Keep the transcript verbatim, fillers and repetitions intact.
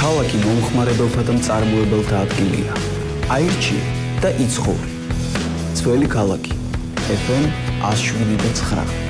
ქალაქი მომხმარებელთა და მწარმოებელთა ადგილია. აირჩიე და იცხოვრი. ძველი ქალაქი. ეფ ემ one oh seven point nine